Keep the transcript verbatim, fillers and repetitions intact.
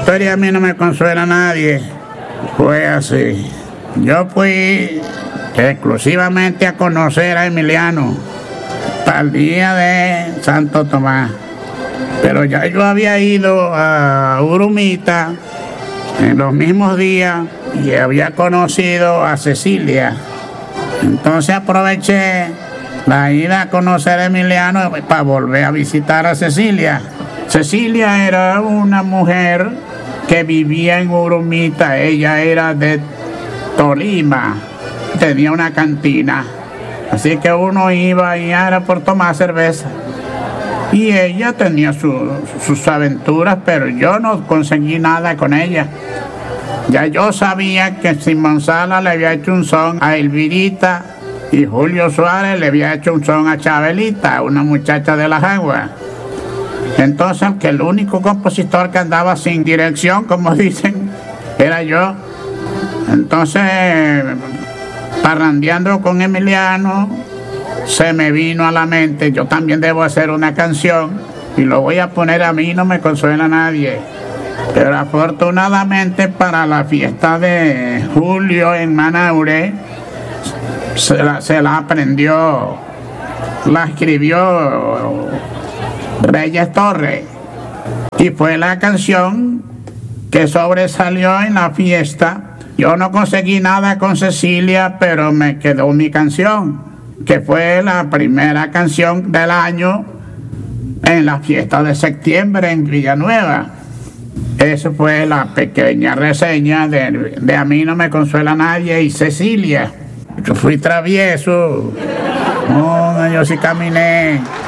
historia a mí no me consuela a nadie. Fue así. Yo fui exclusivamente a conocer a Emiliano para el día de Santo Tomás. Pero ya yo había ido a Urumita en los mismos días y había conocido a Cecilia. Entonces aproveché la ida a conocer a Emiliano para volver a visitar a Cecilia. Cecilia era una mujer que vivía en Urumita. Ella era de Tolima, tenía una cantina, así que uno iba y era por tomar cerveza. Y ella tenía su, sus aventuras, pero yo no conseguí nada con ella. Ya yo sabía que Simón Sala le había hecho un son a Elvirita y Julio Suárez le había hecho un son a Chabelita, una muchacha de las aguas. Entonces, que el único compositor que andaba sin dirección, como dicen, era yo. Entonces, parrandeando con Emiliano, se me vino a la mente, yo también debo hacer una canción y lo voy a poner A mí no me consuela a nadie. Pero afortunadamente para la fiesta de Julio en Manaure, se la, se la aprendió, la escribió Reyes Torres y fue la canción que sobresalió en la fiesta. Yo no conseguí nada con Cecilia, pero me quedó mi canción, que fue la primera canción del año en la fiesta de septiembre en Villanueva. Esa fue la pequeña reseña de, de A mí no me consuela nadie y Cecilia. Yo fui travieso, no, yo sí caminé.